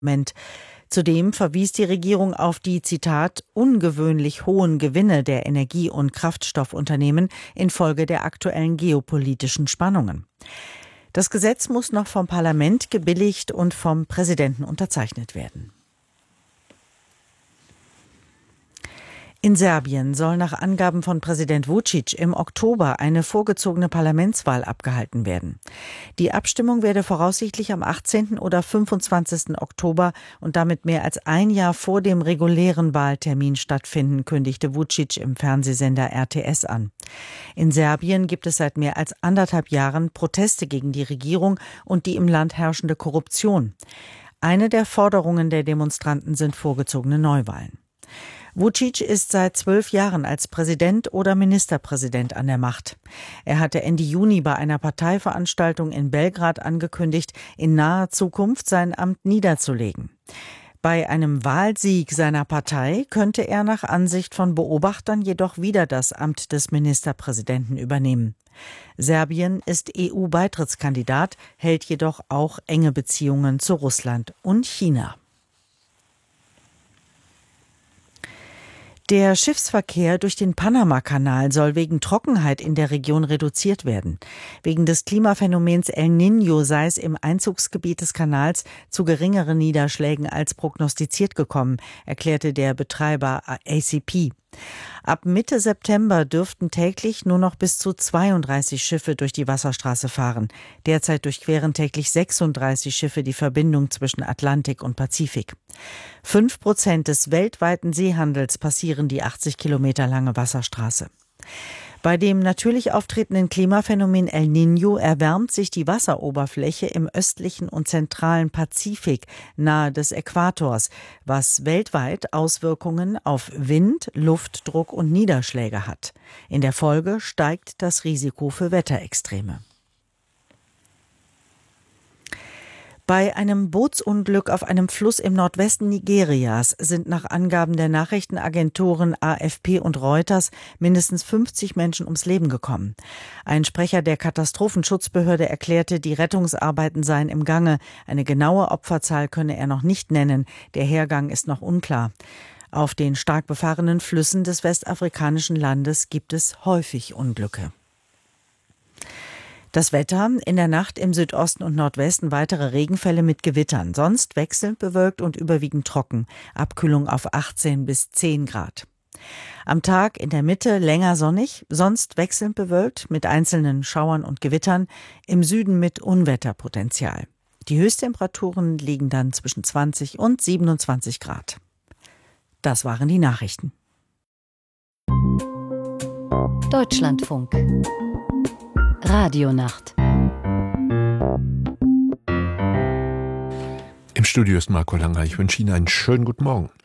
Parlament. Zudem verwies die Regierung auf die, Zitat, ungewöhnlich hohen Gewinne der Energie- und Kraftstoffunternehmen infolge der aktuellen geopolitischen Spannungen. Das Gesetz muss noch vom Parlament gebilligt und vom Präsidenten unterzeichnet werden. In Serbien soll nach Angaben von Präsident Vučić im Oktober eine vorgezogene Parlamentswahl abgehalten werden. Die Abstimmung werde voraussichtlich am 18. oder 25. Oktober und damit mehr als ein Jahr vor dem regulären Wahltermin stattfinden, kündigte Vučić im Fernsehsender RTS an. In Serbien gibt es seit mehr als 1,5 Jahren Proteste gegen die Regierung und die im Land herrschende Korruption. Eine der Forderungen der Demonstranten sind vorgezogene Neuwahlen. Vučić ist seit 12 Jahren als Präsident oder Ministerpräsident an der Macht. Er hatte Ende Juni bei einer Parteiveranstaltung in Belgrad angekündigt, in naher Zukunft sein Amt niederzulegen. Bei einem Wahlsieg seiner Partei könnte er nach Ansicht von Beobachtern jedoch wieder das Amt des Ministerpräsidenten übernehmen. Serbien ist EU-Beitrittskandidat, hält jedoch auch enge Beziehungen zu Russland und China. Der Schiffsverkehr durch den Panama-Kanal soll wegen Trockenheit in der Region reduziert werden. Wegen des Klimaphänomens El Niño sei es im Einzugsgebiet des Kanals zu geringeren Niederschlägen als prognostiziert gekommen, erklärte der Betreiber ACP. Ab Mitte September dürften täglich nur noch bis zu 32 Schiffe durch die Wasserstraße fahren. Derzeit durchqueren täglich 36 Schiffe die Verbindung zwischen Atlantik und Pazifik. 5% des weltweiten Seehandels passieren die 80 Kilometer lange Wasserstraße. Bei dem natürlich auftretenden Klimaphänomen El Niño erwärmt sich die Wasseroberfläche im östlichen und zentralen Pazifik nahe des Äquators, was weltweit Auswirkungen auf Wind, Luftdruck und Niederschläge hat. In der Folge steigt das Risiko für Wetterextreme. Bei einem Bootsunglück auf einem Fluss im Nordwesten Nigerias sind nach Angaben der Nachrichtenagenturen AFP und Reuters mindestens 50 Menschen ums Leben gekommen. Ein Sprecher der Katastrophenschutzbehörde erklärte, die Rettungsarbeiten seien im Gange. Eine genaue Opferzahl könne er noch nicht nennen. Der Hergang ist noch unklar. Auf den stark befahrenen Flüssen des westafrikanischen Landes gibt es häufig Unglücke. Das Wetter: in der Nacht im Südosten und Nordwesten weitere Regenfälle mit Gewittern, sonst wechselnd bewölkt und überwiegend trocken. Abkühlung auf 18 bis 10 Grad. Am Tag in der Mitte länger sonnig, sonst wechselnd bewölkt mit einzelnen Schauern und Gewittern, im Süden mit Unwetterpotenzial. Die Höchsttemperaturen liegen dann zwischen 20 und 27 Grad. Das waren die Nachrichten. Deutschlandfunk Radionacht. Im Studio ist Marco Langer. Ich wünsche Ihnen einen schönen guten Morgen.